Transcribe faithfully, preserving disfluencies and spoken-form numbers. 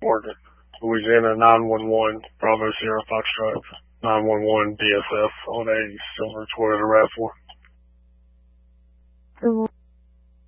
Morgan. Louisiana nine one one, Bravo Sierra Foxtrot, nine one one D S F on a silver Toyota RAV four.